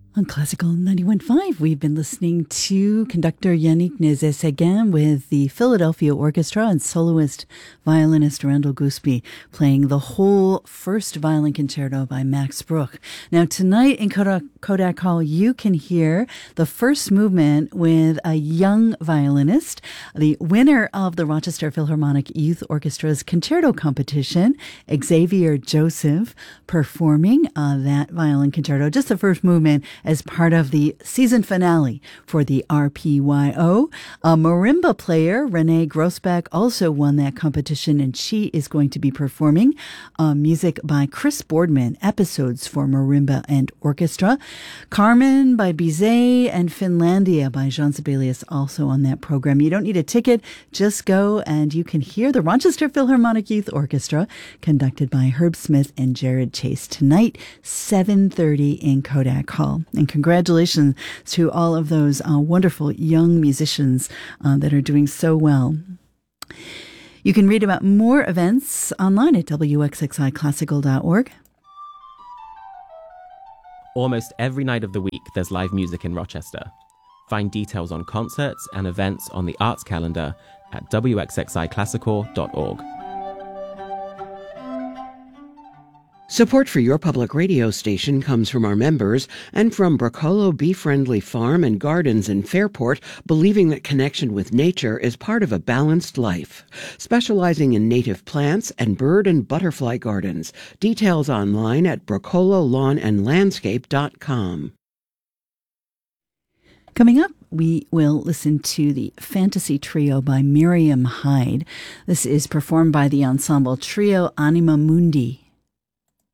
On Classical 91.5, we've been listening to conductor Yannick Nézet-Séguin with the Philadelphia Orchestra and soloist violinist Randall Goospie playing the whole first violin concerto by Max Bruch. Now tonight in Kodak Hall, you can hear the first movement with a young violinist, the winner of the Rochester Philharmonic Youth Orchestra's concerto competition, Xavier Joseph, performing that violin concerto, just the first movement, as part of the season finale for the RPYO. A marimba player, Renee Grossbeck, also won that competition, and she is going to be performing music by Chris Boardman, episodes for marimba and orchestra. Carmen by Bizet and Finlandia by Jean Sibelius also on that program. You don't need a ticket, just go and you can hear the Rochester Philharmonic Youth Orchestra conducted by Herb Smith and Jared Chase tonight, 7:30 in Kodak Hall. And congratulations to all of those wonderful young musicians that are doing so well. You can read about more events online at wxxiclassical.org. Almost every night of the week, there's live music in Rochester. Find details on concerts and events on the arts calendar at wxxiclassical.org. Support for your public radio station comes from our members and from Bracolo Bee Friendly Farm and Gardens in Fairport, believing that connection with nature is part of a balanced life. Specializing in native plants and bird and butterfly gardens. Details online at bracololawnandlandscape.com. Coming up, we will listen to the Fantasy Trio by Miriam Hyde. This is performed by the ensemble Trio Anima Mundi.